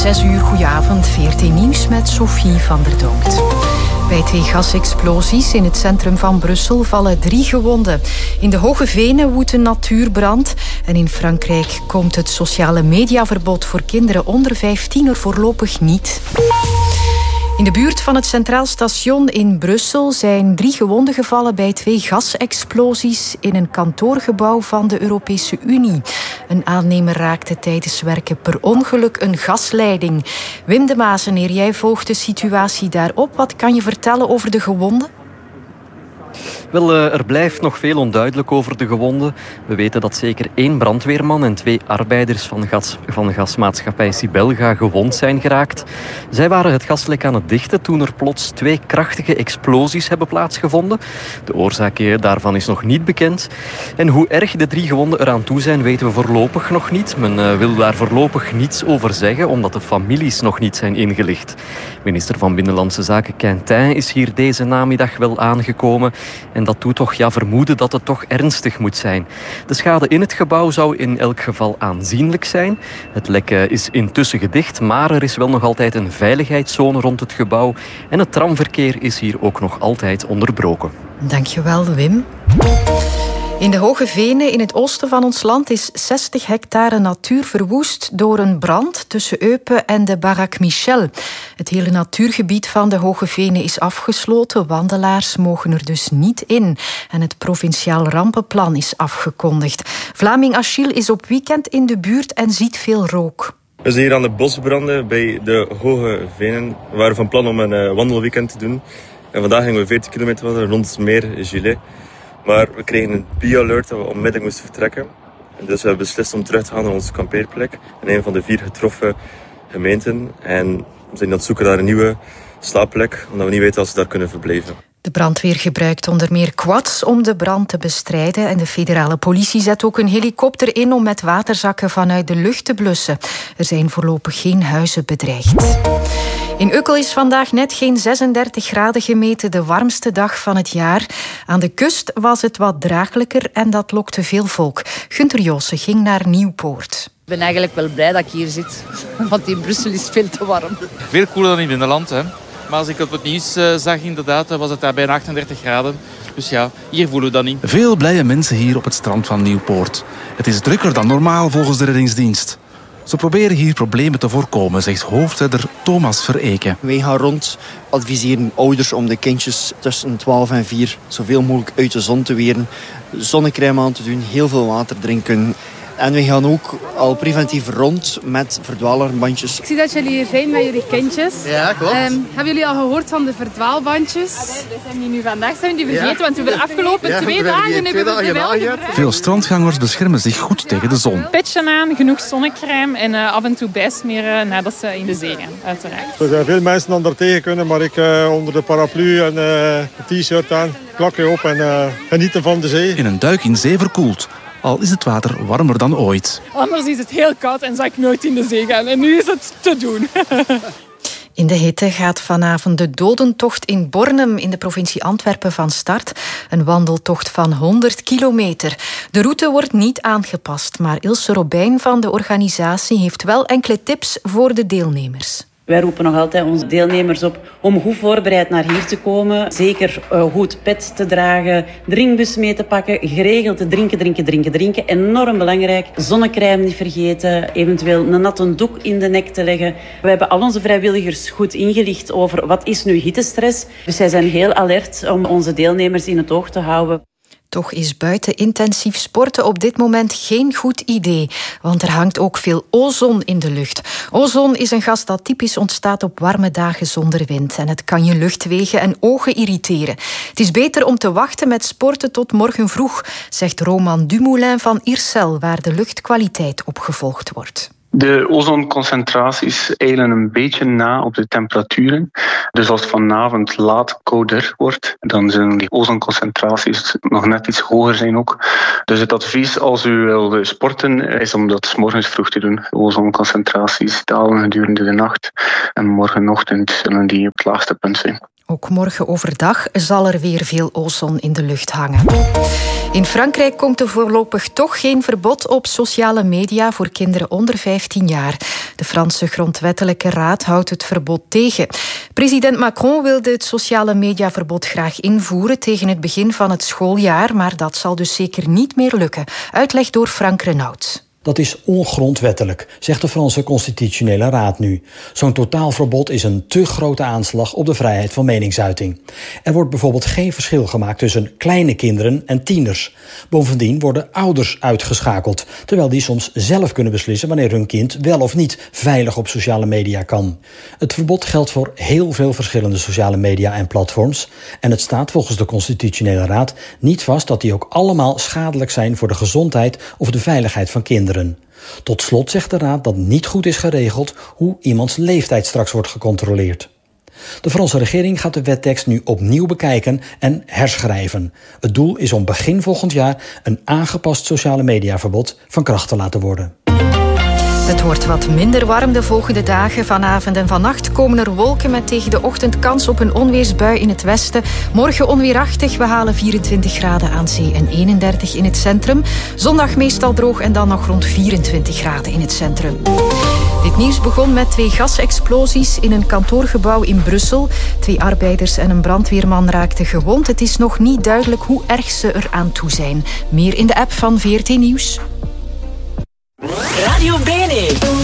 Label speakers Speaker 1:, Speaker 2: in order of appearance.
Speaker 1: 6:00, goedenavond, VRT Nieuws met Sophie van der Donkt. Bij 2 gasexplosies in het centrum van Brussel vallen 3 gewonden. In de Hoge Venen woedt een natuurbrand. En in Frankrijk komt het sociale mediaverbod voor kinderen onder 15 er voorlopig niet. In de buurt van het Centraal Station in Brussel zijn 3 gewonden gevallen bij 2 gasexplosies in een kantoorgebouw van de Europese Unie. Een aannemer raakte tijdens werken per ongeluk een gasleiding. Wim de Maaseneer, jij volgt de situatie daarop. Wat kan je vertellen over de gewonden?
Speaker 2: Wel, er blijft nog veel onduidelijk over de gewonden. We weten dat zeker 1 brandweerman en 2 arbeiders van gasmaatschappij Sibelga gewond zijn geraakt. Zij waren het gaslek aan het dichten toen er plots 2 krachtige explosies hebben plaatsgevonden. De oorzaak daarvan is nog niet bekend. En hoe erg de 3 gewonden eraan toe zijn, weten we voorlopig nog niet. Men wil daar voorlopig niets over zeggen, omdat de families nog niet zijn ingelicht. Minister van Binnenlandse Zaken Quintin is hier deze namiddag wel aangekomen. En dat doet toch vermoeden dat het toch ernstig moet zijn. De schade in het gebouw zou in elk geval aanzienlijk zijn. Het lek is intussen gedicht, maar er is wel nog altijd een veiligheidszone rond het gebouw. En het tramverkeer is hier ook nog altijd onderbroken.
Speaker 1: Dankjewel, Wim. In de Hoge Venen in het oosten van ons land is 60 hectare natuur verwoest door een brand tussen Eupen en de Barak Michel. Het hele natuurgebied van de Hoge Venen is afgesloten. Wandelaars mogen er dus niet in. En het provinciaal rampenplan is afgekondigd. Vlaming Achille is op weekend in de buurt en ziet veel rook.
Speaker 3: We zijn hier aan de bosbranden bij de Hoge Venen. We waren van plan om een wandelweekend te doen. En vandaag gingen we 40 kilometer wandelen rond het meer Gilet. Maar we kregen een B-alert dat we onmiddellijk moesten vertrekken. En dus we hebben beslist om terug te gaan naar onze kampeerplek. In een van de 4 getroffen gemeenten. En we zijn aan het zoeken naar een nieuwe slaapplek, omdat we niet weten of ze daar kunnen verblijven.
Speaker 1: De brandweer gebruikt onder meer quads om de brand te bestrijden. En de federale politie zet ook een helikopter in om met waterzakken vanuit de lucht te blussen. Er zijn voorlopig geen huizen bedreigd. In Ukkel is vandaag net geen 36 graden gemeten, de warmste dag van het jaar. Aan de kust was het wat draaglijker en dat lokte veel volk. Gunther Joossen ging naar Nieuwpoort.
Speaker 4: Ik ben eigenlijk wel blij dat ik hier zit, want in Brussel is het veel te warm.
Speaker 5: Veel koeler dan in binnenland, hè. Maar als ik op het nieuws zag, inderdaad, was het daar bijna 38 graden. Dus ja, hier voelen we dat niet.
Speaker 6: Veel blije mensen hier op het strand van Nieuwpoort. Het is drukker dan normaal volgens de reddingsdienst. Ze proberen hier problemen te voorkomen, zegt hoofdredder Thomas Vereken.
Speaker 7: Wij gaan rond, adviseren ouders om de kindjes tussen 12 en 4 zoveel mogelijk uit de zon te weren. Zonnecrème aan te doen, heel veel water drinken. En we gaan ook al preventief rond met verdwaalarmbandjes.
Speaker 8: Ik zie dat jullie hier zijn met jullie kindjes.
Speaker 7: Ja, klopt.
Speaker 8: Hebben jullie al gehoord van de verdwaalbandjes? We zijn die nu vandaag zijn die vergeten, want we hebben de afgelopen 2 dagen hebben we ze wel gebruikt.
Speaker 6: Veel strandgangers beschermen zich goed tegen de zon.
Speaker 9: Petje aan, genoeg zonnecrème en af en toe bijsmeren nadat ze in de zee gaan, uiteraard.
Speaker 10: Er zijn veel mensen dan daar tegen kunnen, maar ik onder de paraplu en een t-shirt aan, klakje op en genieten van de zee.
Speaker 6: In een duik in zee verkoeld. Al is het water warmer dan ooit.
Speaker 9: Anders is het heel koud en zou ik nooit in de zee gaan. En nu is het te doen.
Speaker 1: In de hitte gaat vanavond de dodentocht in Bornem in de provincie Antwerpen van start. Een wandeltocht van 100 kilometer. De route wordt niet aangepast, maar Ilse Robijn van de organisatie heeft wel enkele tips voor de deelnemers.
Speaker 11: Wij roepen nog altijd onze deelnemers op om goed voorbereid naar hier te komen. Zeker goed pet te dragen, drinkbus mee te pakken, geregeld te drinken. Enorm belangrijk. Zonnecrème niet vergeten, eventueel een natte doek in de nek te leggen. We hebben al onze vrijwilligers goed ingelicht over wat is nu hittestress. Dus zij zijn heel alert om onze deelnemers in het oog te houden.
Speaker 1: Toch is buiten intensief sporten op dit moment geen goed idee, want er hangt ook veel ozon in de lucht. Ozon is een gas dat typisch ontstaat op warme dagen zonder wind en het kan je luchtwegen en ogen irriteren. Het is beter om te wachten met sporten tot morgen vroeg, zegt Roman Dumoulin van Iercel, waar de luchtkwaliteit opgevolgd wordt.
Speaker 12: De ozonconcentraties eilen een beetje na op de temperaturen. Dus als het vanavond laat kouder wordt, dan zullen die ozonconcentraties nog net iets hoger zijn ook. Dus het advies als u wil sporten is om dat 's morgens vroeg te doen. De ozonconcentraties dalen gedurende de nacht en morgenochtend zullen die op het laagste punt zijn.
Speaker 1: Ook morgen overdag zal er weer veel ozon in de lucht hangen. In Frankrijk komt er voorlopig toch geen verbod op sociale media voor kinderen onder 15 jaar. De Franse grondwettelijke raad houdt het verbod tegen. President Macron wilde het sociale mediaverbod graag invoeren tegen het begin van het schooljaar, maar dat zal dus zeker niet meer lukken. Uitleg door Frank Renaud.
Speaker 13: Dat is ongrondwettelijk, zegt de Franse Constitutionele Raad nu. Zo'n totaalverbod is een te grote aanslag op de vrijheid van meningsuiting. Er wordt bijvoorbeeld geen verschil gemaakt tussen kleine kinderen en tieners. Bovendien worden ouders uitgeschakeld, terwijl die soms zelf kunnen beslissen wanneer hun kind wel of niet veilig op sociale media kan. Het verbod geldt voor heel veel verschillende sociale media en platforms. En het staat volgens de Constitutionele Raad niet vast dat die ook allemaal schadelijk zijn voor de gezondheid of de veiligheid van kinderen. Tot slot zegt de Raad dat niet goed is geregeld hoe iemands leeftijd straks wordt gecontroleerd. De Franse regering gaat de wettekst nu opnieuw bekijken en herschrijven. Het doel is om begin volgend jaar een aangepast sociale mediaverbod van kracht te laten worden.
Speaker 1: Het wordt wat minder warm de volgende dagen. Vanavond en vannacht komen er wolken met tegen de ochtend kans op een onweersbui in het westen. Morgen onweerachtig, we halen 24 graden aan zee en 31 in het centrum. Zondag meestal droog en dan nog rond 24 graden in het centrum. Dit nieuws begon met 2 gasexplosies in een kantoorgebouw in Brussel. 2 arbeiders en een brandweerman raakten gewond. Het is nog niet duidelijk hoe erg ze er aan toe zijn. Meer in de app van VRT Nieuws.
Speaker 14: Radio Bene.